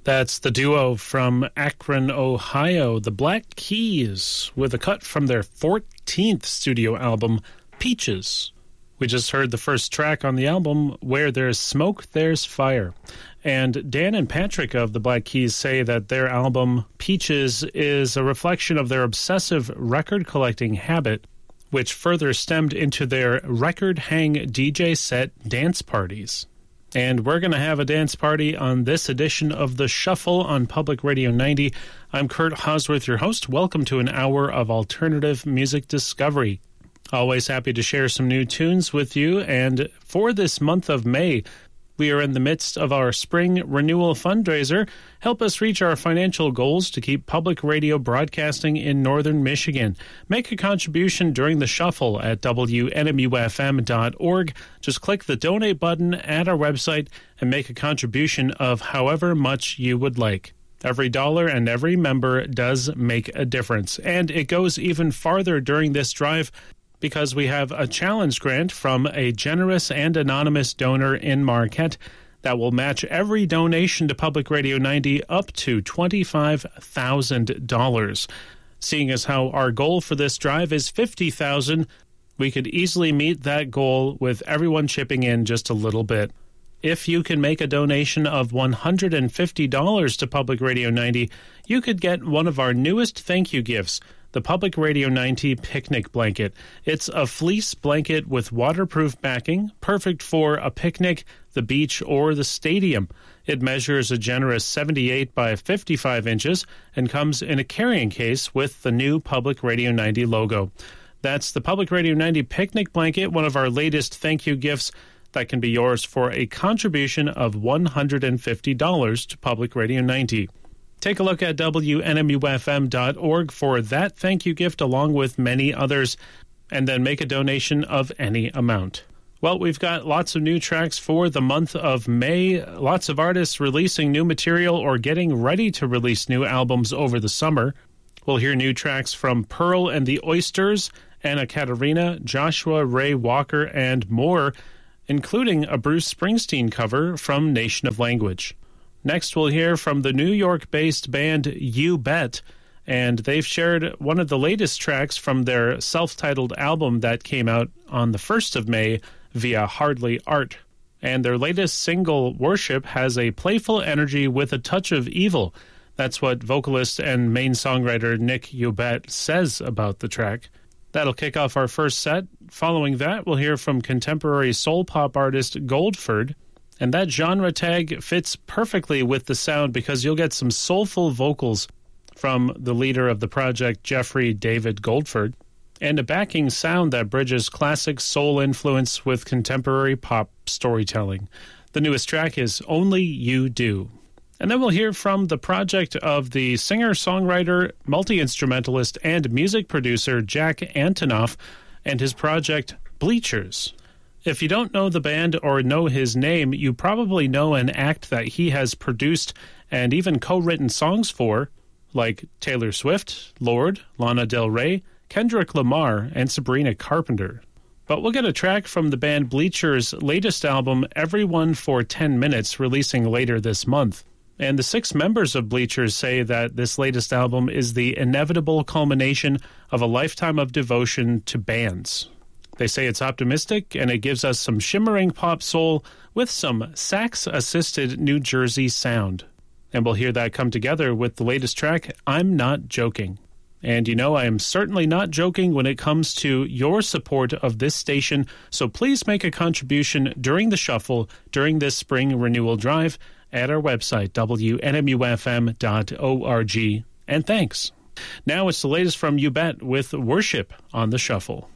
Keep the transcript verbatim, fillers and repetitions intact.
That's the duo from Akron, Ohio, the Black Keys, with a cut from their fourteenth studio album, Peaches. We just heard the first track on the album, Where There's Smoke, There's Fire. And Dan and Patrick of the Black Keys say that their album, Peaches, is a reflection of their obsessive record-collecting habit, which further stemmed into their record-hang D J set dance parties. And we're going to have a dance party on this edition of The Shuffle on Public Radio ninety. I'm Kurt Hosworth, your host. Welcome to an hour of alternative music discovery. Always happy to share some new tunes with you. And for this month of May, we are in the midst of our spring renewal fundraiser. Help us reach our financial goals to keep public radio broadcasting in northern Michigan. Make a contribution during the shuffle at W N M U F M dot org. Just click the donate button at our website and make a contribution of however much you would like. Every dollar and every member does make a difference. And it goes even farther during this drive, because we have a challenge grant from a generous and anonymous donor in Marquette that will match every donation to Public Radio ninety up to twenty-five thousand dollars. Seeing as how our goal for this drive is fifty thousand dollars, we could easily meet that goal with everyone chipping in just a little bit. If you can make a donation of one hundred fifty dollars to Public Radio ninety, you could get one of our newest thank you gifts, the Public Radio ninety Picnic Blanket. It's a fleece blanket with waterproof backing, perfect for a picnic, the beach, or the stadium. It measures a generous seventy-eight by fifty-five inches and comes in a carrying case with the new Public Radio ninety logo. That's the Public Radio ninety Picnic Blanket, one of our latest thank you gifts that can be yours for a contribution of one hundred fifty dollars to Public Radio ninety. Take a look at W N M U F M dot org for that thank you gift along with many others, and then make a donation of any amount. Well, we've got lots of new tracks for the month of May, lots of artists releasing new material or getting ready to release new albums over the summer. We'll hear new tracks from Pearl and the Oysters, Anna Katerina, Joshua Ray Walker, and more, including a Bruce Springsteen cover from Nation of Language. Next, we'll hear from the New York-based band You Bet, and they've shared one of the latest tracks from their self-titled album that came out on the first of May via Hardly Art. And their latest single, Worship, has a playful energy with a touch of evil. That's what vocalist and main songwriter Nick You Bet says about the track. That'll kick off our first set. Following that, we'll hear from contemporary soul pop artist Goldford. And that genre tag fits perfectly with the sound because you'll get some soulful vocals from the leader of the project, Jeffrey David Goldford, and a backing sound that bridges classic soul influence with contemporary pop storytelling. The newest track is Only You Do. And then we'll hear from the project of the singer-songwriter, multi-instrumentalist, and music producer Jack Antonoff and his project Bleachers. If you don't know the band or know his name, you probably know an act that he has produced and even co-written songs for, like Taylor Swift, Lorde, Lana Del Rey, Kendrick Lamar, and Sabrina Carpenter. But we'll get a track from the band Bleachers' latest album, Everyone for ten minutes, releasing later this month. And the six members of Bleachers say that this latest album is the inevitable culmination of a lifetime of devotion to bands. They say it's optimistic, and it gives us some shimmering pop soul with some sax-assisted New Jersey sound. And we'll hear that come together with the latest track, I'm Not Joking. And you know, I am certainly not joking when it comes to your support of this station, so please make a contribution during the shuffle, during this spring renewal drive, at our website, W N M U F M dot org. And thanks. Now it's the latest from You Bet with Worship on the Shuffle.